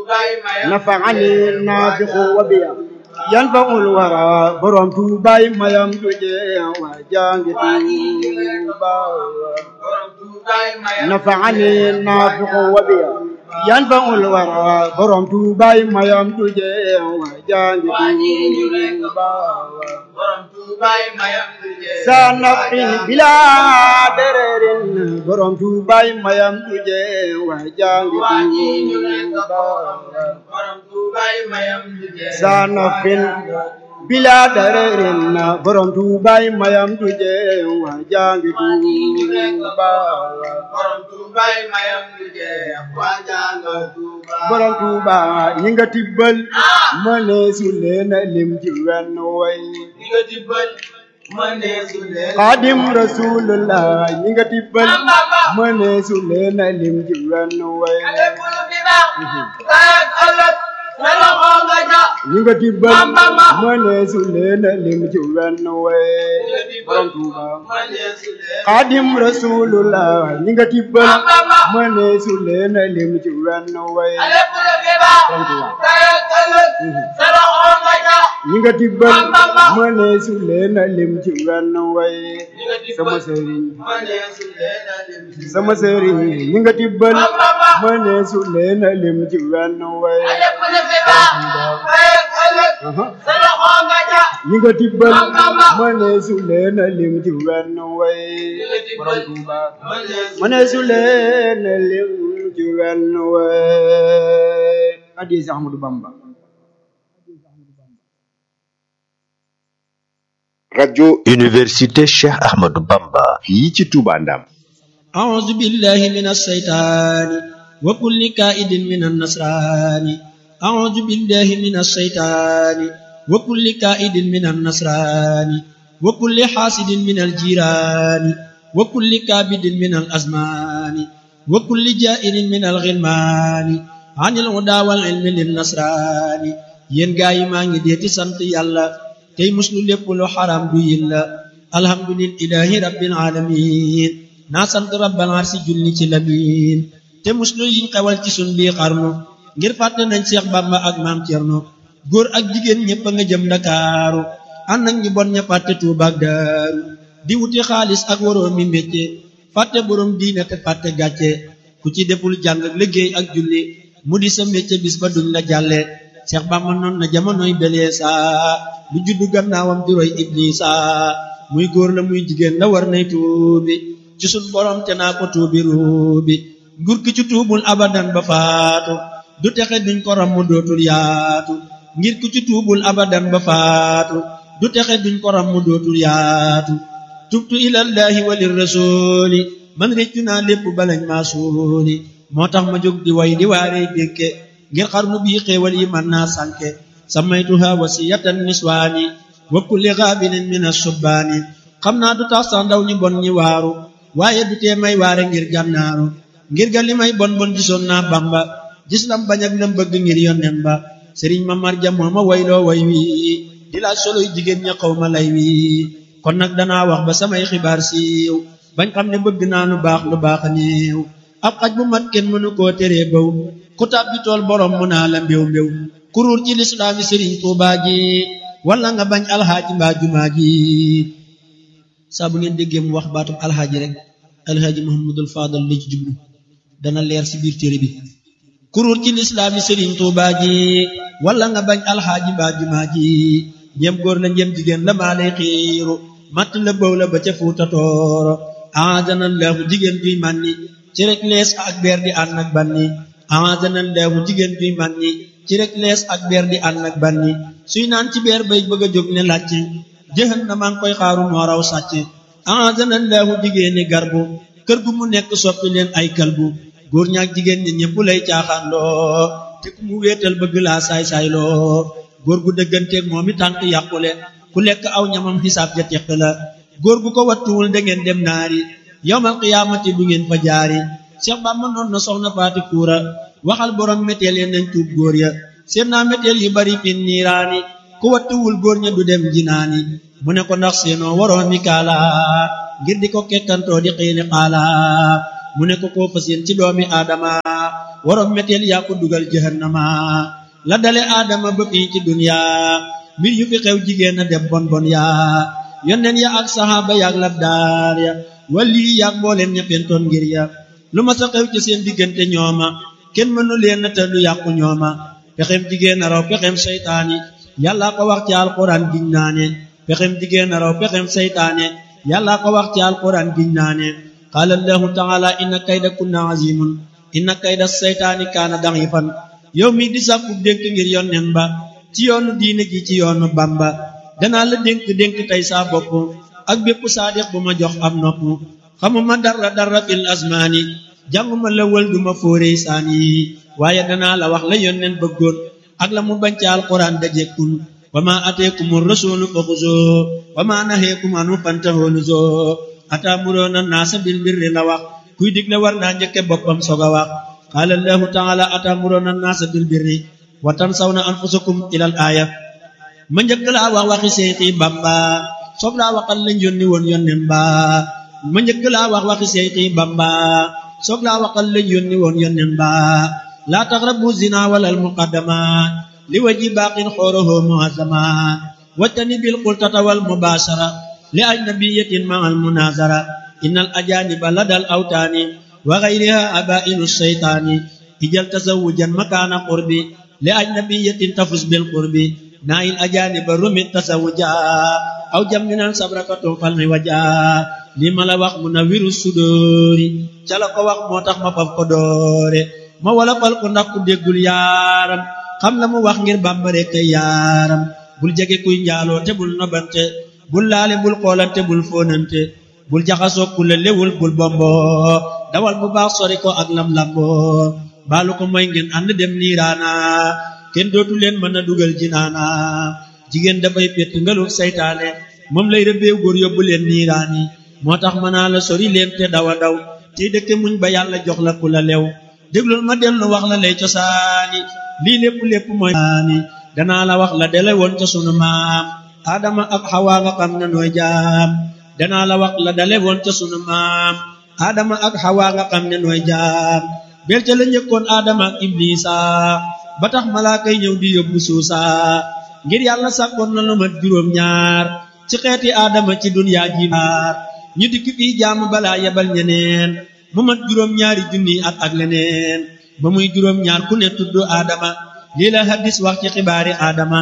نفعني النافخ وبيا ينفع الورى برم توباي ما يمتجي وجانج توبا نفعني النافخ وبيا ينفع الورى برم توباي ما يمتجي وجانج توبا سنفين بلا درر برم توباي ما يمتجي وجانج توبا سنفين بلا درر برم توباي ما يمتجي وجانج توبا borom Tuuba ñi nga tibbal mëne su leen lim ci wenn way ñi nga tibbal mëne su leen Xaadim Rasulullah ñi nga tibbal mëne su leen lim ci wenn way ñi nga tibbal mëne su leen lim ci wenn way borom Tuuba Xaadim Rasulullah ñi nga tibbal mëne su leen lim ci wenn way ñi nga tibbal mëne su leen lim ci wenn way sama sëriñ ñi nga tibbal mëne su leen lim ci wenn way ñi nga tibbal mëne su leen lim ci wenn way borom Tuuba mëne su leen lim ci wenn way addi Seex Ahmadu Bamba radio université Cheikh Ahmadou Bamba fii ci Touba Ndam a'udhu billahi minash shaytani wa kulli ka'idin minan nasrani a'udhu billahi minash shaytani wa kulli ka'idin minan nasrani wa kulli hasidin minal jirani wa kulli kabidin minal azmani wa kulli ja'irin minal ghilmani anil huda wal ilmi lin nasrani yéen gaa yi maa ngi deeti sant yàlla tey muslu lépp lu xaram du yilla alhamdulillahi rabbil alamin naa sant rabbal arsi julli ci lamin te muslu yiñ xewal ci sun bii xarnu ngir fàtte nañ Seex Bamba ak Maam Cerno góor ak jigéen ñépp a nga jëm Ndakaaru ànd ak ñu bon ña fàtte Tuuba ak Daaru di wuti xaalis ak waroo mi métier fàtte borom diine te fàtte gàcce ku ci deful jàng ak liggéey ak julli mu di sa métier bis ba duñ la jàlle Seex Bamba noon na jamonoy beleesa lu juddu gannaawam di roy Iblisa muy góor la muy jigéen la war nay tuubi ci sun borom te naa ko tuubi ruubi nguur ki ci tuubul abadan ba faatu du texe duñ ko ram mu dootul yaatu ngir ku ci tuubul abadan ba faatu du texe duñ ko ram mu dootul yaatu tubtu ilallahi walir rasuli man réccu naa lépp balañ maa suuli moo tax ma jóg di way di waarey dékke ngir xarnu bii xéewal yi man naa sànke samaytuha wasiyatan niswaani wa kulli ghaabinin min as-subbaani xam naa du tax sax ndaw ñi bon ñi waaru waaye du tee may waare ngir gànnaaru ngir ga li may bon bon gisoon naa Bamba gis lam bañ ak lam bëgg ngir yonnen ba sëriñ ma marja moo ma wayloo way wi di laaj soloy jigéen ña xaw ma lay wi kon nag danaa wax ba samay xibaar siiw bañ xam ne bëgg naa lu baax néew ab xaj bu mat kenn mënu koo teree baw ku tàbbi tool borom mu naa la mbéw mbéw kuruur ci lislaami sëriñ Tuubaa ji wala nga bañ alxaaji mbaa jumaa ji saa bu ngeen déggee mu wax baatub alxaaji rek alxaaji Muhammadul Faadal la ci jublu dana leer ci biir téere bi kuruur ci lislaami sëriñ Tuubaa ji wala nga bañ alxaaji mbaa jumaa ji njëm góor la njëm jigéen la maa lay xiiru matt la bëw la ba ca Fuuta Tooro aadanallahu jigéen juy mànni ci rek lees ak beer di ànd ak banni aadanallahu jigéen juy mànni ci rek lees ak beer di ànd ak banni suy naan ci beer bay bëgg a jóg ne làcc jahannama ngi koy xaaru moo raw sàcc aadanallahu jigéeni garbu kër gu mu nekk soppi leen ay kalbu góor ñaak jigéen ñi ñëpp lay caaxaan loo te ku mu wéetal bëgg laa saay-saay loo góor gu dëgganteeg moom i tànk yàqule ku lekk aw ñamam xisaab ja teq la góor gu ko wattuwul da ngeen dem naari yawmal qiyaamati du ngeen fa jaari Seex Bamba noon na soxna Faati Kuura waxal borom méteel ya nañ tuub góor ya seen naa méteel yu bari fin niiraani ku wattuwul góor ña du dem jinaani mu ne ko ndax seenoo waroo mi kaala ngir di ko kekkantoo di xiini xaala mu ne ko koo fa seen ci doomi aadama waroom meteel yaa ko dugal jahannama la dale aadama ba fii ci dunya mbir yu fi xew jigéen a dem bon bon yaa yonneen ya ak saxaaba yaak labdaar ya wali yaak mbooleen ña pentoon ngir ya lu ma sa xew ci seen diggante ñooma kenn mënu leen te lu yàqu ñooma pexem jigéen a raw pexem seytaane yàlla ko wax ci alquran giñ naane pexem jigéen a raw pexem seytaane yàlla ko wax ci alquran giñ naane qaala allahu taala inna kayda kunna azimun inna kayda seytaani kaana da'ifan yow mi di sàkku dénk ngir yonneen ba ci yoonu diine ji ci yoonu Bamba danaa la dénk tey saa bopp ak bépp saadiq bu ma jox am nopp xamuma dara fil asmaani jànguma la wël duma fóorey saani waaye danaa la wax la yonneen bëggoon ak la mu bañ ci alquran dajekkun wa ma ateekumu rasulu fa xuzoo wa ma naheekum anhu fantahoo nuzoo atamuroona naasa bil birri la wax kuy digle war naa njëkke boppam soog a wax qaala allahu taala atamuroona naasa bil birri wa tansawna anfusakum ilal aaya ma njëkk laa wax waxi Seexi Bamba soog laa waxal lañ yónni woon yonneen ba ma njëkk laa wax waxi Seexi Bamba soog laa waxal lañ yónni woon yonneen ba laa taqrabu zina walal muqaddama li waji baaqin xooroho muazzama wattani bil qultata wal mubashara li ajnabiyatin ma'al munazara innal ajaniba ladal awtaani wa ghayriha abainu shaytaani ijal tazawujan makaana qurbi li ajnabiyatin tafus bil qurbi nail ajaniba rumit tazawuja aw jamminan sabrakatu falmi waja li ma la wax munawwiru sudóori ca la ko wax moo tax ma faf ko doore ma wala fal ko ndax ku déggul yaaram xam la mu wax ngir Bamba rekk yaaram bul jege kuy njaaloo te bul nobante bul laale bul xoolante bul fóonante bul jaxasoo ku la lewul bul bombo dawal bu baax sori ko ak lam lambo baalu ko mooy ngeen ànd dem niiraana kenn dootu leen mën a dugal jinaana jigéen dafay pett ngalu saytaane moom lay rëbbeew góor yóbbu leen niiraani moo tax mën naa la sori leen te dawa daw tey dëkke muñ ba yàlla jox la ku la lew déglul ma dellu wax la lay cosaani lii lépp mooy ni danaa la wax la dele woon ca sunu maam Adama ak Hawa nga xam ne nooy jaam danaa la wax la dale woon ca sunu maam Adama ak Hawa nga xam ne nooy jaam bel ca la njëkkoon Adama ak Iblisa ba tax malaaka yi ñëw di yóbbu suusa ngir yàlla sàkkoon na lu mat juróom ñaar ci xeeti Adama ci dunyaa ji maar ñu dikk fii jaamu balaa yebal ñeneen mu mat juróom ñaari junni at ak leneen ba muy juróom ñaar ku ne tudd Adama lii la hadis wax ci xibaari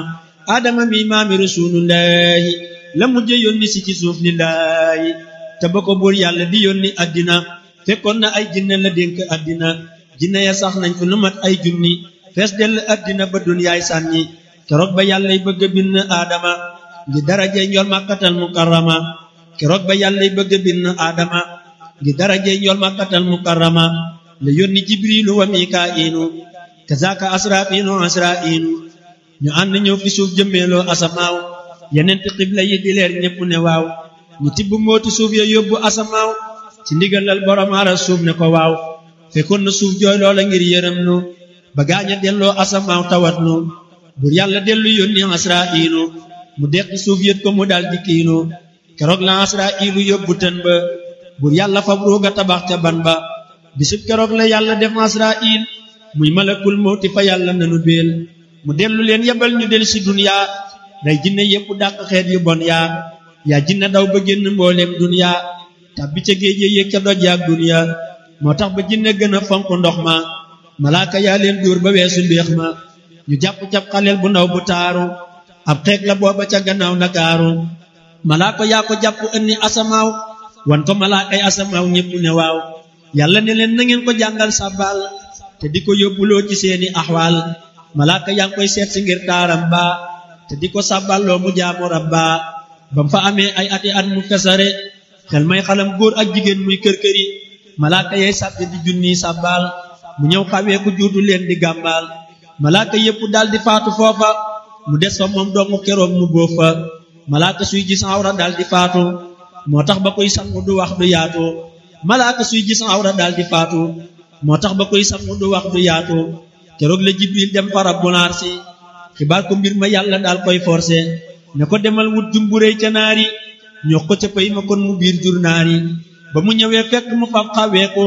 Adama mi maami rasulullahi la mujje yónni si ci suuf lillahi te ba ko buur yàlla di yónni addina fekkoon na ay jinne la dénk addina jinne ya sax nañ fu lu mat ay junni fees dell addina ba dunyaay sànni keroog ba yàllay bëgg a bind Adama ngi darajey njool Makkatal Mukarrama keroog ba yàllay bëgg a bind Adama ngi darajey njool Makkatal Mukarrama la yónni Jibrilu wa Mikaa'ilu kazaaka Asraa'ilu ñu ànd ñëw fi suuf jëmmeeloo asamaaw yeneen ti xibla yi di leer ñépp ne waaw ñu tibb mooti suuf ya yóbbu asamaaw ci ndigalal borom aras suuf ne ko waaw fekkoon na suuf jooy loola ngir yërëm nu ba gaaña delloo asamaaw tawat nu bur yàlla dellu yónni Asraa'ilu mu deqi suuf yët ko mu dal di kiinu keroog la Asraa'ilu yóbbu tën ba bur yàlla fab ruuga tabax ca ban ba bisub keroog la yàlla def Asraa'il muy malakul mawti fa yàlla nanu beel mu dellu leen yebal ñu del si duniyaa day jinne yépp dàq xeet yu bon yaa jinne daw ba génn mbooleem duniyaa tàbbi ca géej yéeg ca doj yaak duniyaa moo tax ba jinne gën a fonk ndox ma malaaka yaa leen dóor ba weesu mbéex ma ñu jàpp cab xaleel bu ndaw bu taaru ab xeeg la booba ca gannaaw Ndakaaru malaaka yaa ko jàpp ënni asamaaw wan ko malaakay asamaaw ñépp ne waaw yàlla ne leen na ngeen ko jàngal sàbbaal te di ko yóbbuloo ci seeni axwaal malaaka yaa ngi koy seet si ngir taaram ba te di ko sàbballoo mu jaamu rabba bam fa amee ay ati at mu fesare xel may xalam góor ak jigéen muy kër-këri malaaka yay sàbbi di junniy sàbbal mu ñëw xawee ku juutu leen di gàmbaal malaaka yépp dal di faatu foofa mu des fa moom doomu keroog mu bóof fa malaaka suy gis awra dal di faatu moo tax ba koy sangu du wax du yaatu malaaka suy gis awra dal di faatu moo tax ba koy sangu du wax du yaatu keroog la Jibril dem fa Rabbul Arsi xibaar ko mbir ma yàlla daal koy forcé ne ko demal wut jumburéy ca naari ñox ko ca pay ma kon mu biir jur naari ba mu ñëwee fekk mu fab xawee ko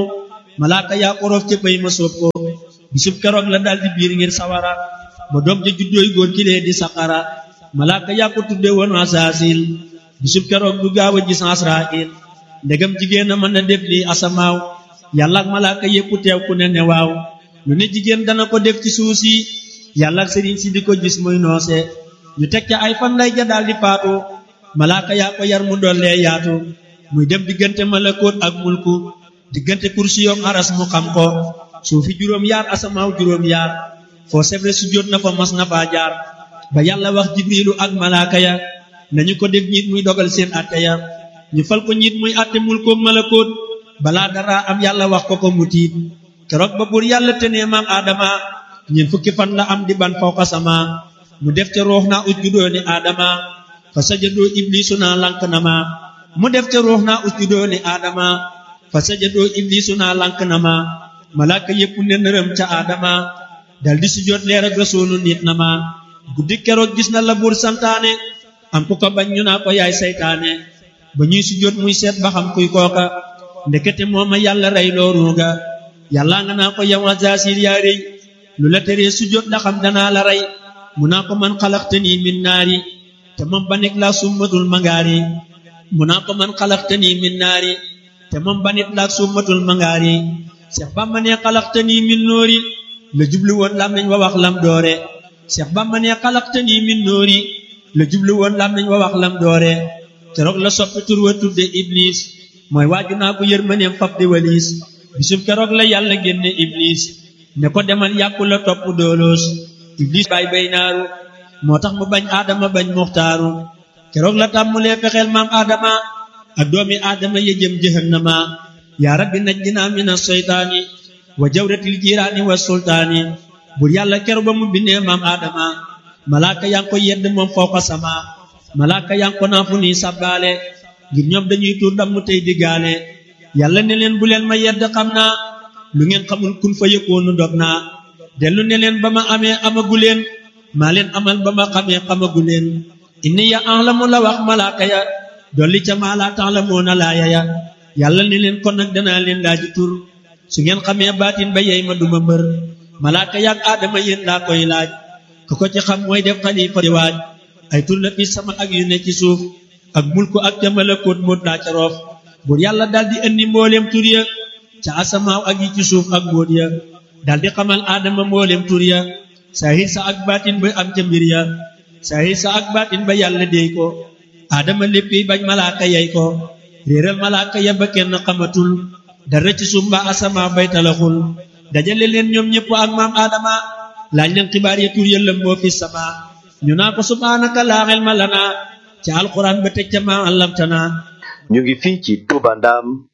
malaaka yaa ko rof ca bëy ma soob ko bisub keroog la daldi biir ngir sawara ba doom ja juddooy góor kilee di saqara malaaka yaa ko tudde woon asaasil bisub keroog du gaaw a gis Asraayil ndegam jigéen a mën na def lii asamaaw yàlla ak malaaka yépp teew ku ne ne waaw lu ne jigéen dana ko def ci suuf si yàlla ak sëriñ si di ko gis muy noose ñu teg ca ay fan lay ja daldi faatu malaaka yaa ko yar mu dollee yaatu muy dem diggante malakoot ak mulku diggante kursi yoom aras mu xam ko suufi juróom yaar asamaaw juróom yaar foo sebre sujjóot na fa mas na faa jaar ba yàlla wax jibrilu ak malaaka ya nañu ko def njiit muy dogal seen atte ya ñu fal ko njiit muy atte mulkook malakoot balaa dara am yàlla wax ko mu tiit keroog ba buur yàlla tenee maam aadama ñeent fukki fan la am di ban fawqa sama mu def ca ruux naa usjudoo ni aadama fa sajadoo iblisu naa lank na ma mu def ca ruux naa usjudoo ni aadama fa sajadoo iblisu naa lank na ma malaaka yépp ne nërëm ca aadama dal di sujjóot leer ak rasuulu nit na ma guddi keroog gis na la buur santaane am ku ko bañ ñu naa ko yaay saytaane ba ñuy sujjóot muy seet ba xam kuy kooka ndekete mooma yàlla rey loo ruuga yàlla nga naa ko yow Azaasil yaa rëy lu la teree sujjóot da xam danaa la rey mu naa ko man xalaxtanii min naari te moom ba nekk laa summatul mangaari mu naa ko man xalaxtanii min naari te moom ba nit laa summatul mangaari Seex Bamba ne xalaxtanii min noori la jublu woon lam nañ wa wax lam doore Seex Bamba ne xalaxtanii min noori la jublu woon lam nañ wa wax lam doore keroog la soppi tur wa tudde Iblis mooy waaju naa ko yërmaneem fab di waliis bisub keroog la yàlla génne Iblis ne ko demal yàqu la topp dooloos Iblis bay naaru moo tax mu bañ aadama bañ muxtaaru keroog la tàmmulee fexeel maam aadama ak doomi aadama ya jëm jahannama yaa rabbi najjinaa mina seytaani wa jawratil jiraani wa sultaani bur yàlla keroog ba mu bindee maam aadama malaaka yaa ngi ko yedd moom fawqa sama malaaka yaa ngi ko naa fu nii sabbaale ngir ñoom dañuy tuur ndam mu tey diggaale yàlla ne leen bu leen ma yedd xam naa lu ngeen xamul kun fa yëkkoonu dog naa dellu ne leen ba ma amee amagu leen maa leen amal ba ma xamee xamagu leen inni ya a'lamu la wax malaaka ya dolli ca maa laa ta'lamuuna laaya ya yàlla ne leen kon nag danaa leen laaji tur su ngeen xamee baatin ba yey ma duma mbër malaaka yaak aadama yéen laa koy laaj ku ko ci xam mooy def xalifa di waaj ay tur la fi sama ak yu ne ci suuf ak mulku ak ca malakoot mbóot laa ca roof buur yàlla daldi indi mbooleem tur ya ca asamaaw ak yi ci suuf ak mbóot ya daldi xamal aadama mbooleem tur ya saahir sa ak baatin ba am ca mbir ya saahir sa ak baatin ba yàlla déy ko aadama léppi bañ malaaka yey ko réeral malaaka ya ba kenn xamatul dara ci suuf mbaa asamaaw bay talaxul dajale leen ñoom ñëpp ak maam aadama laaj leen xibaar ya tur ya lëmboo fi sama ñu naa ko subhaanaka laa ilma lanaa ca alxuraan ba teg ca maa allamtanaa ñu ngi fii ci Touba Ndam